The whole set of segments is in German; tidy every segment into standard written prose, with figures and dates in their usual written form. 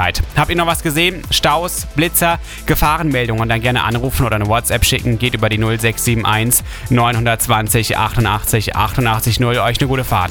Bescheid. Habt ihr noch was gesehen? Staus, Blitzer, Gefahrenmeldungen? Dann gerne anrufen oder eine WhatsApp schicken. Geht über die 0671 920 88 88 0. Euch eine gute Fahrt.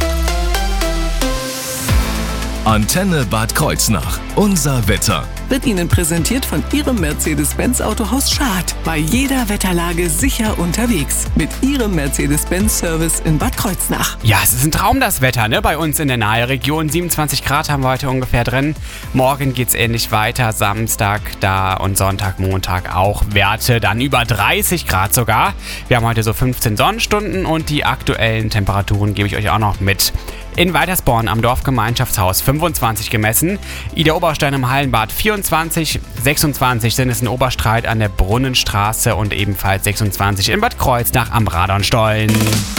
Antenne Bad Kreuznach. Unser Wetter. Wird Ihnen präsentiert von Ihrem Mercedes-Benz Autohaus Schad. Bei jeder Wetterlage sicher unterwegs. Mit Ihrem Mercedes-Benz-Service in Bad Kreuznach. Ja, es ist ein Traum, das Wetter, ne? Bei uns in der Naheregion. 27 Grad haben wir heute ungefähr drin. Morgen geht's ähnlich weiter. Samstag da und Sonntag, Montag auch Werte dann über 30 Grad sogar. Wir haben heute so 15 Sonnenstunden und die aktuellen Temperaturen gebe ich euch auch noch mit. In Weitersborn am Dorfgemeinschaftshaus 25 gemessen, Ida Oberstein im Hallenbad 24, 26 sind es in Oberstreit an der Brunnenstraße und ebenfalls 26 in Bad Kreuznach am Radonstollen.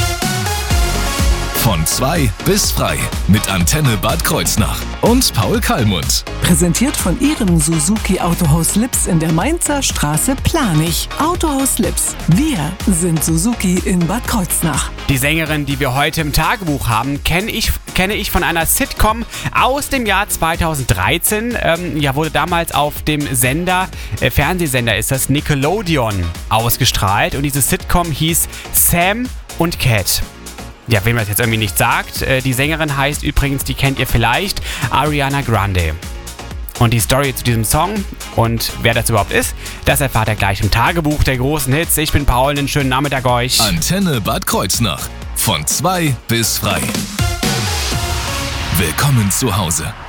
Von 2 bis frei mit Antenne Bad Kreuznach und Paul Kallmund. Präsentiert von Ihrem Suzuki Autohaus Lips in der Mainzer Straße Planich. Autohaus Lips. Wir sind Suzuki in Bad Kreuznach. Die Sängerin, die wir heute im Tagebuch haben, kenne ich von einer Sitcom aus dem Jahr 2013. Wurde damals auf dem Fernsehsender ist das, Nickelodeon ausgestrahlt. Und diese Sitcom hieß Sam und Cat. Ja, wem das jetzt irgendwie nicht sagt, die Sängerin heißt übrigens, die kennt ihr vielleicht, Ariana Grande. Und die Story zu diesem Song und wer das überhaupt ist, das erfahrt ihr gleich im Tagebuch der großen Hits. Ich bin Paul, einen schönen Nachmittag euch. Antenne Bad Kreuznach. Von 2 bis frei. Willkommen zu Hause.